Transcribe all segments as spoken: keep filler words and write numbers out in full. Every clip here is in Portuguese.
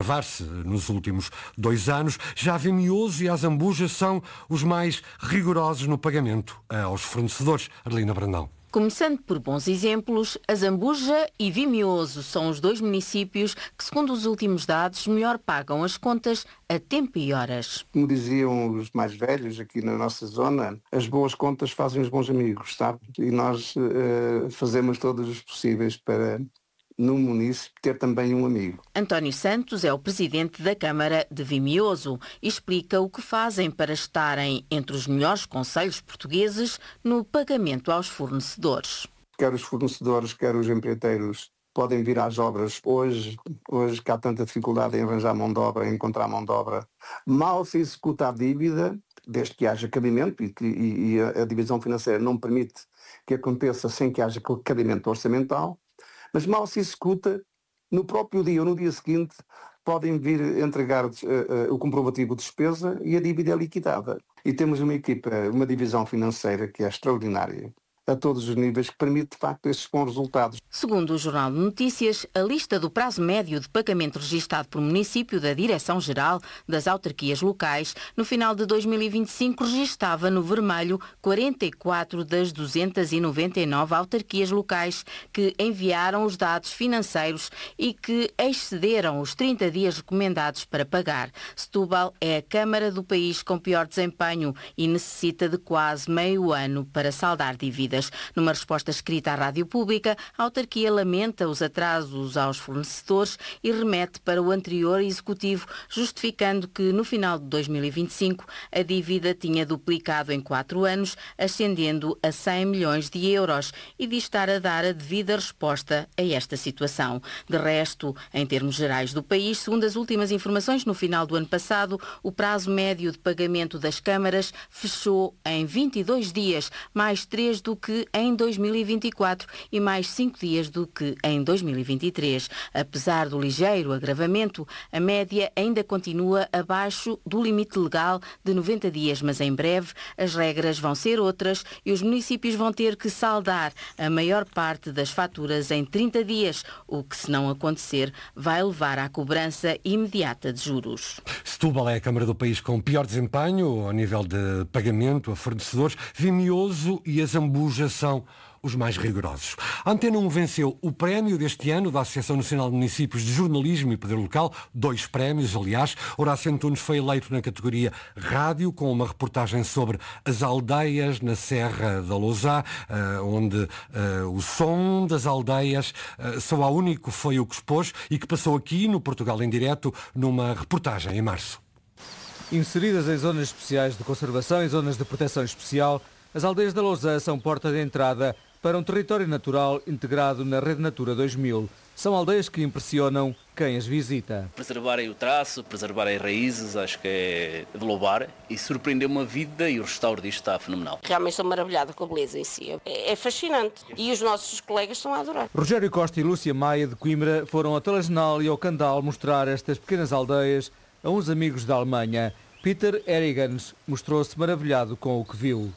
agravar-se nos últimos dois anos. Já a Vimioso e a Zambuja são os mais rigorosos no pagamento aos fornecedores. Arlina Brandão. Começando por bons exemplos, a Zambuja e Vimioso são os dois municípios que, segundo os últimos dados, melhor pagam as contas a tempo e horas. Como diziam os mais velhos aqui na nossa zona, as boas contas fazem os bons amigos, sabe? E nós uh, fazemos todos os possíveis para, no município, ter também um amigo. António Santos é o presidente da Câmara de Vimioso e explica o que fazem para estarem entre os melhores concelhos portugueses no pagamento aos fornecedores. Quer os fornecedores, quer os empreiteiros podem vir às obras hoje, hoje que há tanta dificuldade em arranjar mão de obra, em encontrar mão de obra. Mal se executa a dívida, desde que haja cabimento, e, e, e a, a divisão financeira não permite que aconteça sem que haja cabimento orçamental, mas mal se executa, no próprio dia ou no dia seguinte, podem vir entregar uh, uh, o comprovativo de despesa e a dívida é liquidada. E temos uma equipa, uma divisão financeira que é extraordinária, a todos os níveis, que permite, de facto, esses bons resultados. Segundo o Jornal de Notícias, a lista do prazo médio de pagamento registado por município da Direção-Geral das Autarquias Locais, no final de dois mil e vinte e cinco, registava no vermelho quarenta e quatro das duzentas e noventa e nove autarquias locais que enviaram os dados financeiros e que excederam os trinta dias recomendados para pagar. Setúbal é a Câmara do país com pior desempenho e necessita de quase meio ano para saldar dívidas. Numa resposta escrita à Rádio Pública, a autarquia lamenta os atrasos aos fornecedores e remete para o anterior executivo, justificando que no final de dois mil e vinte e cinco a dívida tinha duplicado em quatro anos, ascendendo a cem milhões de euros, e diz estar a dar a devida resposta a esta situação. De resto, em termos gerais do país, segundo as últimas informações, no final do ano passado, o prazo médio de pagamento das câmaras fechou em vinte e dois dias, mais três do que em dois mil e vinte e quatro e mais cinco dias do que em dois mil e vinte e três. Apesar do ligeiro agravamento, a média ainda continua abaixo do limite legal de noventa dias, mas em breve as regras vão ser outras e os municípios vão ter que saldar a maior parte das faturas em trinta dias, o que, se não acontecer, vai levar à cobrança imediata de juros. Setúbal é a Câmara do país com pior desempenho ao nível de pagamento a fornecedores. Vimioso e a Zambuja são os mais rigorosos. A Antena um venceu o prémio deste ano da Associação Nacional de Municípios de Jornalismo e Poder Local, dois prémios, aliás. Horácio Antunes foi eleito na categoria Rádio, com uma reportagem sobre as aldeias na Serra da Lousã, onde uh, o som das aldeias uh, só a único foi o que expôs e que passou aqui no Portugal em Direto numa reportagem em março. Inseridas em zonas especiais de conservação e zonas de proteção especial, as aldeias da Lousã são porta de entrada para um território natural integrado na Rede Natura dois mil. São aldeias que impressionam quem as visita. Preservarem o traço, preservarem as raízes, acho que é de louvar, e surpreendeu-me a vida e o restauro disto está fenomenal. Realmente estou maravilhada com a beleza em si. É, é fascinante e os nossos colegas estão a adorar. Rogério Costa e Lúcia Maia de Coimbra foram ao Telegenal e ao Candal mostrar estas pequenas aldeias a uns amigos da Alemanha. Peter Erigans mostrou-se maravilhado com o que viu.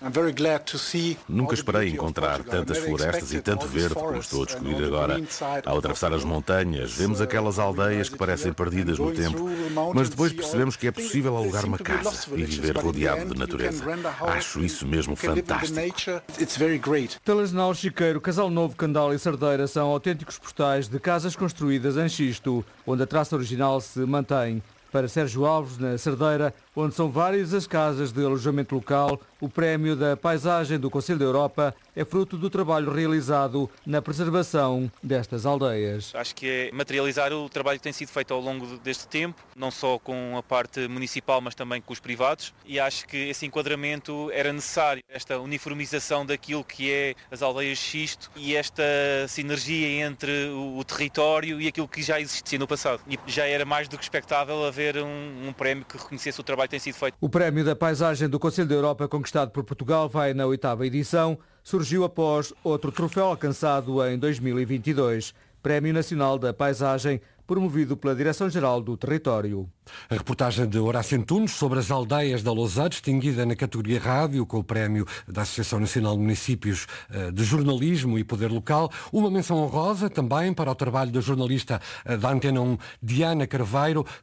Nunca esperei encontrar tantas florestas e tanto verde como estou a descobrir agora. Ao atravessar as montanhas, vemos aquelas aldeias que parecem perdidas no tempo, mas depois percebemos que é possível alugar uma casa e viver rodeado de natureza. Acho isso mesmo fantástico. Telegenal, Chiqueiro, Casal Novo, Candal e Sardeira são autênticos postais de casas construídas em xisto, onde a traça original se mantém. Para Sérgio Alves, na Cerdeira, onde são várias as casas de alojamento local, o prémio da paisagem do Conselho da Europa é fruto do trabalho realizado na preservação destas aldeias. Acho que é materializar o trabalho que tem sido feito ao longo deste tempo, não só com a parte municipal, mas também com os privados, e acho que esse enquadramento era necessário, esta uniformização daquilo que é as aldeias de xisto e esta sinergia entre o território e aquilo que já existia no passado. E já era mais do que expectável haver um, um prémio que reconhecesse o trabalho que tem sido feito. O prémio da paisagem do Conselho da Europa, conquistado por Portugal, vai na oitava edição, surgiu após outro troféu alcançado em dois mil e vinte e dois, Prémio Nacional da Paisagem, promovido pela Direção-Geral do Território. A reportagem de Horácio Antunes sobre as aldeias da Lousã, distinguida na categoria Rádio, com o prémio da Associação Nacional de Municípios de Jornalismo e Poder Local. Uma menção honrosa também para o trabalho da jornalista da Antena um, Diana Carveiro,